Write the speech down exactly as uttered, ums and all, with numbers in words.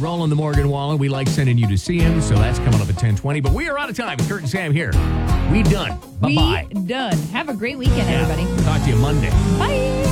Roland the Morgan Wallen. We like sending you to see him, so that's coming up at ten twenty. But we are out of time. Kurt and Sam here. We done. Bye-bye. We done. Have a great weekend, Yeah. everybody. Talk to you Monday. Bye.